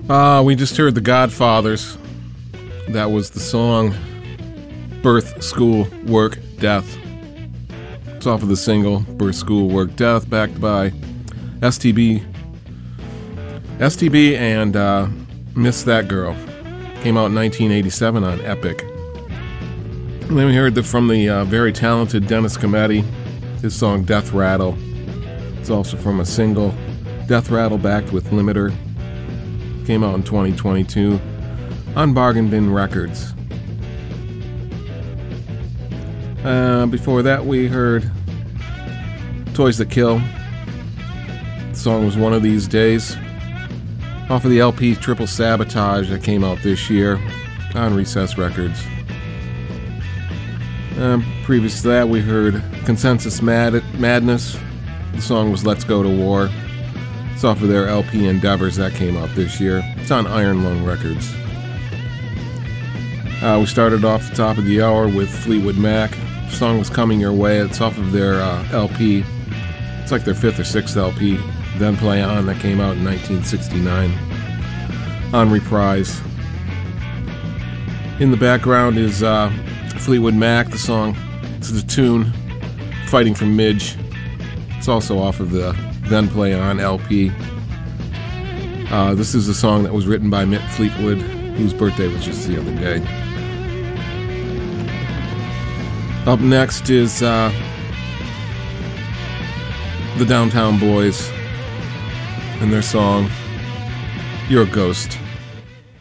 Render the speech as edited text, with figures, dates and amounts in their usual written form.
We just heard The Godfathers. That was the song Birth, School, Work, Death. It's off of the single Birth, School, Work, Death, backed by STB and Miss That Girl. Came out in 1987 on Epic. And then we heard from the very talented Dennis Cometti, his song Death Rattle. It's also from a single, Death Rattle backed with Limiter. Came out in 2022 on Bargain Bin Records. Before that, we heard Toys That Kill. The song was One of These Days, off of the LP Triple Sabotage that came out this year on Recess Records. Previous to that, we heard Consensus Madness. The song was Let's Go to War. It's off of their LP Endeavors that came out this year. It's on Iron Lung Records. We started off the top of the hour with Fleetwood Mac. The song was Coming Your Way. It's off of their LP. It's like their 5th or 6th LP. Then Play On, that came out in 1969 on Reprise. In the background is Fleetwood Mac. The song, it's the tune Fighting for Midge. It's also off of the Then Play On LP. This is a song that was written by Mick Fleetwood, whose birthday was just the other day. Up next is the Downtown Boys and their song You're a Ghost.